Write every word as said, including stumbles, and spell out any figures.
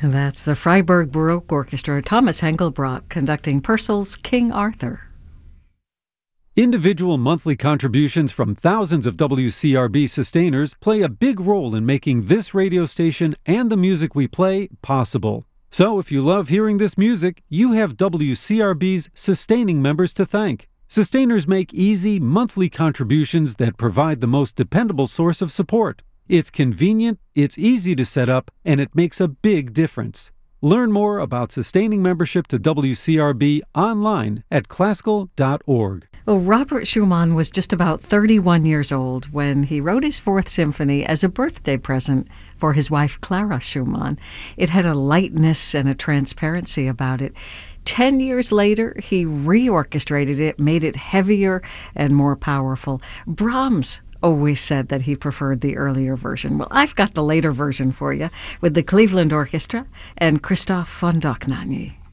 That's the Freiburg Baroque Orchestra, Thomas Hengelbrock conducting Purcell's King Arthur. Individual monthly contributions from thousands of W C R B sustainers play a big role in making this radio station and the music we play possible. So if you love hearing this music, you have W C R B's sustaining members to thank. Sustainers make easy monthly contributions that provide the most dependable source of support. It's convenient, it's easy to set up, and it makes a big difference. Learn more about sustaining membership to W C R B online at classical dot org. Well, Robert Schumann was just about thirty-one years old when he wrote his Fourth Symphony as a birthday present for his wife Clara Schumann. It had a lightness and a transparency about it. Ten years later, he reorchestrated it, made it heavier and more powerful. Brahms always said that he preferred the earlier version. Well, I've got the later version for you with the Cleveland Orchestra and Christoph von Dohnanyi.